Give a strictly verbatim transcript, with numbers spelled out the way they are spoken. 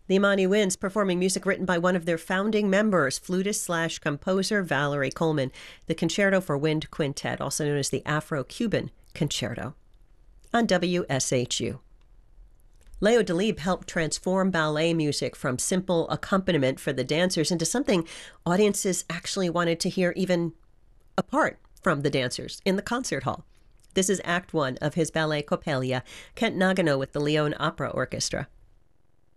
The Imani Winds performing music written by one of their founding members, flutist slash composer Valerie Coleman, the Concerto for Wind Quintet, also known as the Afro-Cuban Concerto, on W S H U. Leo Delibes helped transform ballet music from simple accompaniment for the dancers into something audiences actually wanted to hear even apart from the dancers in the concert hall. This is Act One of his ballet Coppelia, Kent Nagano with the Lyon Opera Orchestra.